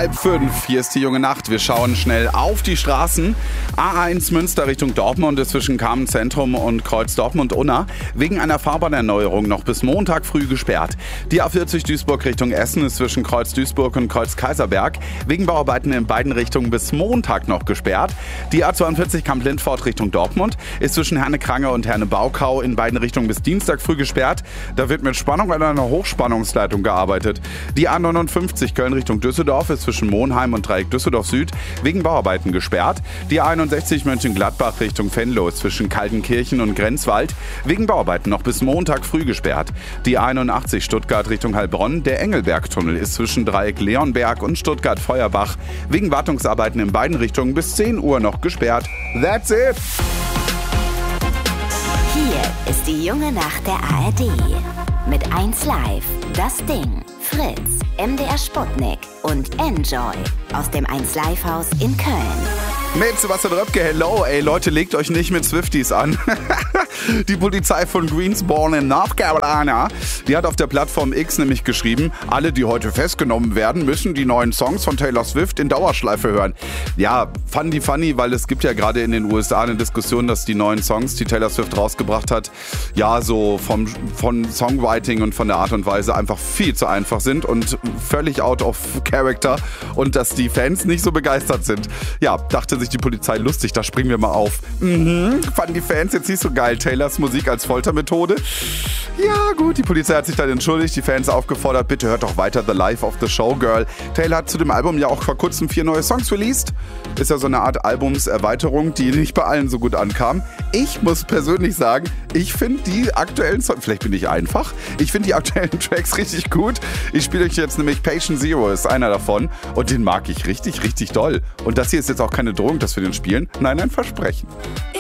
4:30. Hier ist die junge Nacht. Wir schauen schnell auf die Straßen. A1 Münster Richtung Dortmund ist zwischen Carmen-Zentrum und Kreuz Dortmund-Unna wegen einer Fahrbahnerneuerung noch bis Montag früh gesperrt. Die A40 Duisburg Richtung Essen ist zwischen Kreuz Duisburg und Kreuz Kaiserberg wegen Bauarbeiten in beiden Richtungen bis Montag noch gesperrt. Die A42 Kamp-Lindfort Richtung Dortmund ist zwischen Herne-Krange und Herne-Baukau in beiden Richtungen bis Dienstag früh gesperrt. Da wird mit Spannung an einer Hochspannungsleitung gearbeitet. Die A59 Köln Richtung Düsseldorf ist zwischen Monheim und Dreieck Düsseldorf Süd wegen Bauarbeiten gesperrt. Die A61 Mönchengladbach Richtung Venlo ist zwischen Kaltenkirchen und Grenzwald wegen Bauarbeiten noch bis Montag früh gesperrt. Die A81 Stuttgart Richtung Heilbronn, der Engelbergtunnel ist zwischen Dreieck Leonberg und Stuttgart-Feuerbach wegen Wartungsarbeiten in beiden Richtungen bis 10 Uhr noch gesperrt. That's it! Hier ist die junge Nacht der ARD. Mit 1 Live, das Ding, Fritz, MDR Sputnik und Enjoy aus dem 1 Live Haus in Köln. Mit Sebastian Röpke, hello, ey Leute, legt euch nicht mit Swifties an. Die Polizei von Greensboro in North Carolina, die hat auf der Plattform X nämlich geschrieben, alle, die heute festgenommen werden, müssen die neuen Songs von Taylor Swift in Dauerschleife hören. Ja, funny, weil es gibt ja gerade in den USA eine Diskussion, dass die neuen Songs, die Taylor Swift rausgebracht hat, ja so von Songwriting und von der Art und Weise einfach viel zu einfach sind und völlig out of character und dass die Fans nicht so begeistert sind. Ja, dachte sich die Polizei, lustig, da springen wir mal auf. Fanden die Fans jetzt nicht so geil, Taylors Musik als Foltermethode? Ja gut, die Polizei hat sich dann entschuldigt, die Fans aufgefordert, bitte hört doch weiter The Life of the Showgirl. Taylor hat zu dem Album ja auch vor kurzem 4 neue Songs released. Ist ja so eine Art Albumserweiterung, die nicht bei allen so gut ankam. Ich muss persönlich sagen, ich finde die aktuellen Songs, vielleicht bin ich einfach, ich finde die aktuellen Tracks richtig gut. Ich spiele euch jetzt nämlich Patient Zero, ist einer davon und den mag ich richtig, richtig doll. Und das hier ist jetzt auch keine Drohung, dass wir den spielen. Nein, ein Versprechen.